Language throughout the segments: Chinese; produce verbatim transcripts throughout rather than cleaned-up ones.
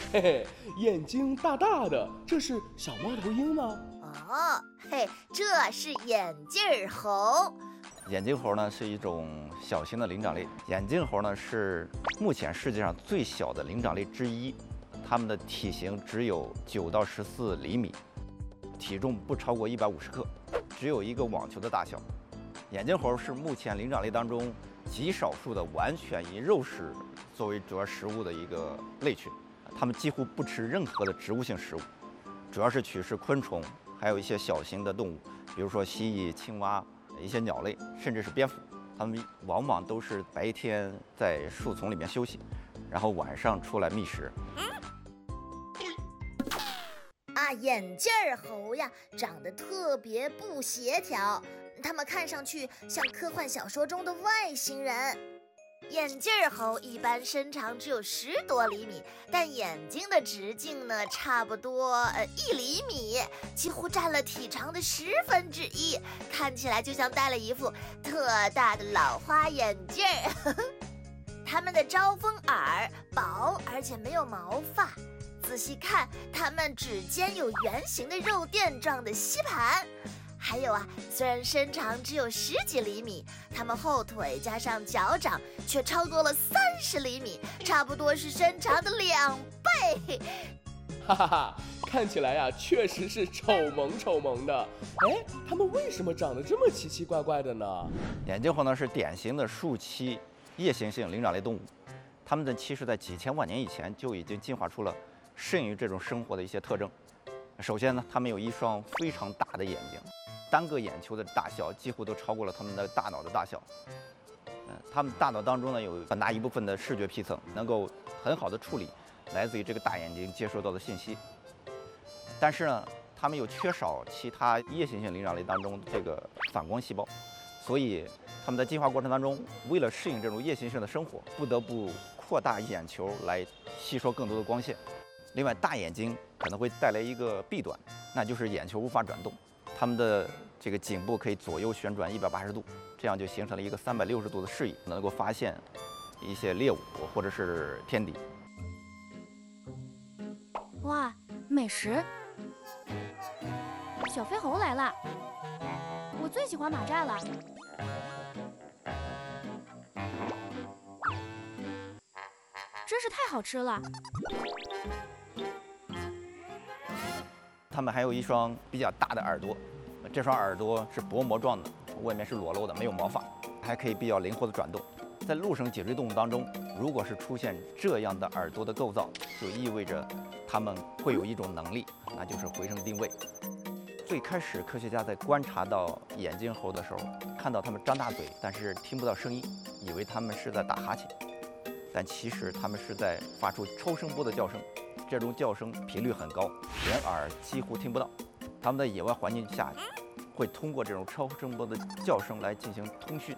嘿嘿，眼睛大大的，这是小猫头鹰吗？ 哦，嘿，这是眼镜猴。 眼镜猴呢是一种小型的灵长类，眼镜猴呢是目前世界上最小的灵长类之一，它们的体型只有九到十四厘米，体重不超过一百五十克，只有一个网球的大小。眼镜猴是目前灵长类当中极少数的完全以肉食作为主要食物的一个类群，它们几乎不吃任何的植物性食物，主要是取食昆虫，还有一些小型的动物，比如说蜥蜴、青蛙。一些鸟类，甚至是蝙蝠，它们往往都是白天在树丛里面休息，然后晚上出来觅食。 啊，眼镜猴呀，长得特别不协调，它们看上去像科幻小说中的外星人。眼镜猴一般身长只有十多厘米，但眼睛的直径呢，差不多呃一厘米，几乎占了体长的十分之一，看起来就像戴了一副特大的老花眼镜。它们的招风耳薄，而且没有毛发。仔细看，它们指尖有圆形的肉垫状的吸盘。还有啊，虽然身长只有十几厘米，它们后腿加上脚掌却超过了三十厘米，差不多是身长的两倍。 哈哈哈，看起来呀，确实是丑萌丑萌的。哎，它们为什么长得这么奇奇怪怪的呢？ 眼镜猴呢是典型的树栖夜行性灵长类动物，它们的其实在几千万年以前就已经进化出了适应于这种生活的一些特征。首先呢，它们有一双非常大的眼睛。单个眼球的大小几乎都超过了它们的大脑的大小。嗯，它们大脑当中呢有很大一部分的视觉皮层，能够很好的处理来自于这个大眼睛接收到的信息。但是呢，它们又缺少其他夜行性灵长类当中这个反光细胞，所以它们在进化过程当中，为了适应这种夜行性的生活，不得不扩大眼球来吸收更多的光线。另外，大眼睛可能会带来一个弊端，那就是眼球无法转动。它们的这个颈部可以左右旋转一百八十度，这样就形成了一个三百六十度的视野，能够发现一些猎物或者是天敌。 哇，美食！小飞猴来了，我最喜欢马寨了。真是太好吃了。 它们还有一双比较大的耳朵，这双耳朵是薄膜状的，外面是裸露的，没有毛发，还可以比较灵活的转动。在陆生脊椎动物当中，如果是出现这样的耳朵的构造，就意味着它们会有一种能力，那就是回声定位。最开始科学家在观察到眼镜猴的时候，看到它们张大嘴，但是听不到声音，以为它们是在打哈欠，但其实它们是在发出超声波的叫声。这种叫声频率很高，人耳几乎听不到。它们在野外环境下会通过这种超声波的叫声来进行通讯。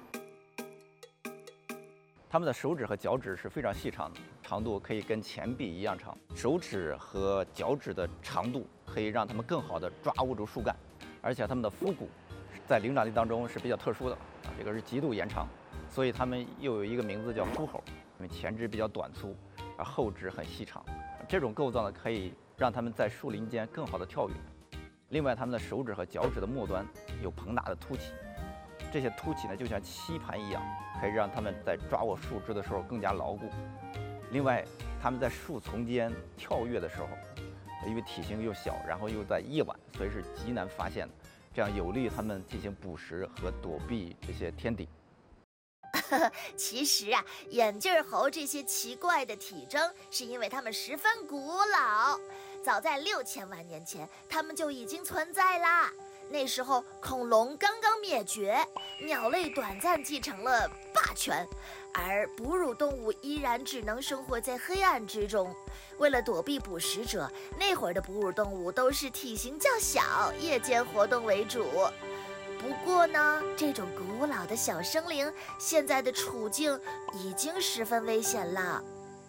它们的手指和脚趾是非常细长的，长度可以跟前臂一样长。手指和脚趾的长度可以让它们更好地抓握住树干，而且它们的腹骨在灵长类当中是比较特殊的，啊，这个是极度延长，所以它们又有一个名字叫腹猴，因为前肢比较短粗，而后肢很细长。这种构造呢，可以让它们在树林间更好的跳跃。另外，它们的手指和脚趾的末端有膨大的凸起，这些凸起呢，就像吸盘一样，可以让它们在抓握树枝的时候更加牢固。另外，它们在树丛间跳跃的时候，因为体型又小，然后又在夜晚，所以是极难发现的，这样有利于它们进行捕食和躲避这些天敌。 其实啊，眼镜猴这些奇怪的体征，是因为它们十分古老。早在六千万年前，它们就已经存在啦。那时候恐龙刚刚灭绝，鸟类短暂继承了霸权，而哺乳动物依然只能生活在黑暗之中。为了躲避捕食者，那会儿的哺乳动物都是体型较小，夜间活动为主。不过呢，这种古老的小生灵现在的处境已经十分危险了。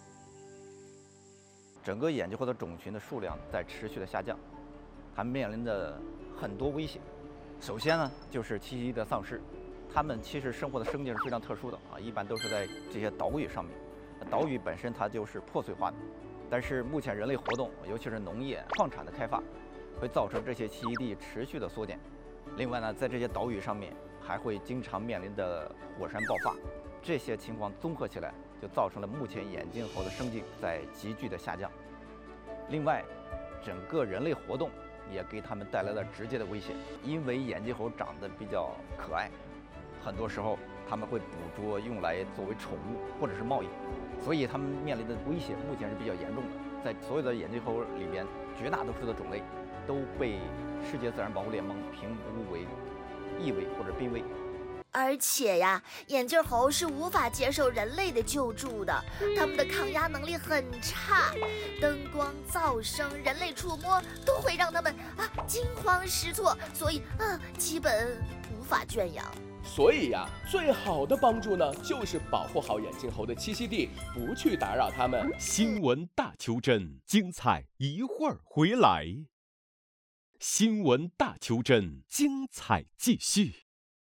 整个眼镜猴的种群的数量在持续的下降，它面临着很多威胁。首先呢，就是栖息地的丧失。它们其实生活的生境是非常特殊的啊，一般都是在这些岛屿上面。岛屿本身它就是破碎化的， 但是目前人类活动，尤其是农业、矿产的开发，会造成这些栖息地持续的缩减。另外呢，在这些岛屿上面还会经常面临的火山爆发，这些情况综合起来，就造成了目前眼镜猴的生境在急剧的下降。另外，整个人类活动也给他们带来了直接的威胁，因为眼镜猴长得比较可爱，很多时候他们会捕捉用来作为宠物或者是贸易，所以他们面临的威胁目前是比较严重的。在所有的眼镜猴里边，绝大多数的种类都被世界自然保护联盟评估为易危或者濒危。 而且呀，眼镜猴是无法接受人类的救助的，它们的抗压能力很差，灯光、噪声、人类触摸都会让它们啊惊慌失措，所以啊基本无法圈养。 所以呀，最好的帮助呢，就是保护好眼镜猴的栖息地，不去打扰它们。 新闻大求真，精彩一会儿回来。新闻大求真，精彩继续。